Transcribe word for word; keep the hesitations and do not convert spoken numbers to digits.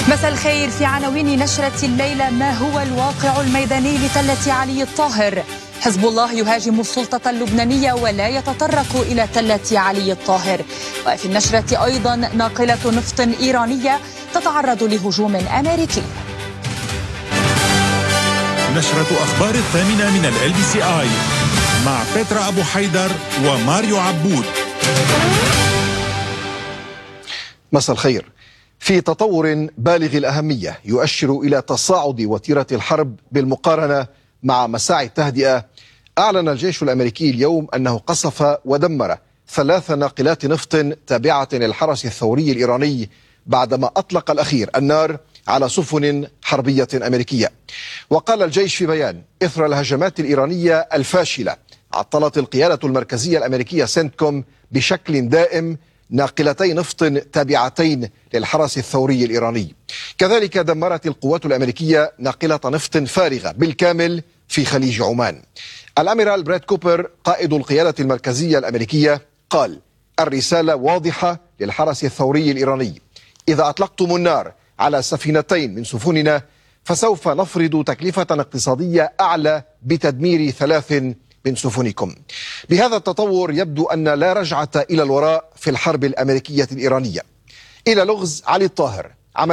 مساء الخير. في عناوين نشرة الليلة: ما هو الواقع الميداني لتلة علي الطاهر؟ حزب الله يهاجم السلطة اللبنانية ولا يتطرق إلى تلة علي الطاهر. وفي النشرة أيضا: ناقلة نفط إيرانية تتعرض لهجوم أمريكي. نشرة أخبار الثامنة من ال بي سي آي مع بيترا أبو حيدر وماريو عبود. مساء الخير. في تطور بالغ الأهمية يؤشر إلى تصاعد وتيرة الحرب بالمقارنة مع مساعي التهدئة، أعلن الجيش الأمريكي اليوم أنه قصف ودمر ثلاث ناقلات نفط تابعة للحرس الثوري الإيراني بعدما أطلق الأخير النار على سفن حربية أمريكية. وقال الجيش في بيان: إثر الهجمات الإيرانية الفاشلة عطلت القيادة المركزية الأمريكية سنتكوم بشكل دائم ناقلتي نفط تابعتين للحرس الثوري الإيراني. كذلك دمرت القوات الأمريكية ناقلة نفط فارغة بالكامل في خليج عمان. الأميرال براد كوبر قائد القيادة المركزية الأمريكية قال: الرسالة واضحة للحرس الثوري الإيراني، إذا أطلقتم النار على سفينتين من سفننا فسوف نفرض تكلفة اقتصادية أعلى بتدمير ثلاث من سفنكم. بهذا التطور يبدو أن لا رجعة إلى الوراء في الحرب الأمريكية الإيرانية. إلى لغز علي الطاهر